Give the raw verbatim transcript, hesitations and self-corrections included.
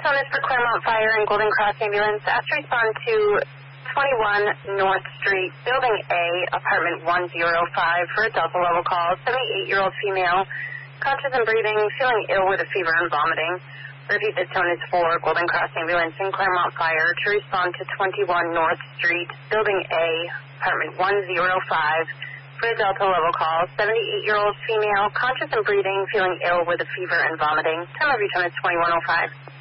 Tone is for Claremont Fire and Golden Cross Ambulance. Asked to respond to twenty-one North Street, Building A, Apartment one oh five for a Delta level call. seventy-eight-year-old female, conscious and breathing, feeling ill with a fever and vomiting. Repeat, this tone is for Golden Cross Ambulance and Claremont Fire to respond to twenty-one North Street, Building A, Apartment one oh five for a Delta level call. seventy-eight-year-old female, conscious and breathing, feeling ill with a fever and vomiting. Time of your tone is twenty-one oh five.